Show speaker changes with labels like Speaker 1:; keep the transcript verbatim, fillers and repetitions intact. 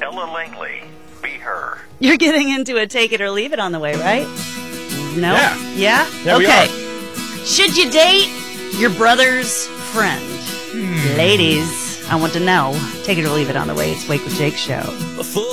Speaker 1: Ella Langley, Be Her.
Speaker 2: You're getting into a take it or leave it on the way, right? No?
Speaker 3: Yeah.
Speaker 2: Yeah?
Speaker 3: Yeah, we
Speaker 2: okay.
Speaker 3: are.
Speaker 2: Should you date your brother's friend?
Speaker 3: Hmm.
Speaker 2: Ladies, I want to know. Take it or leave it on the way. It's Wake with Jake show.
Speaker 4: Before